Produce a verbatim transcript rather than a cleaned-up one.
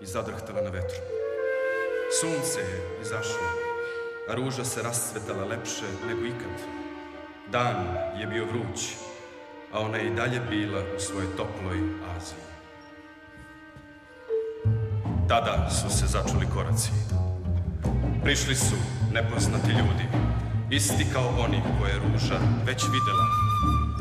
i zadrhtala na vetru. Sunce je izašlo, a ruža se rascvetala lepše nego ikad. Dan je bio vruć, a ona je i dalje bila u svojoj toploj Aziji. Tada su se začuli koraci. Prišli su nepoznati ljudi, isti kao oni koje je ruža već videla.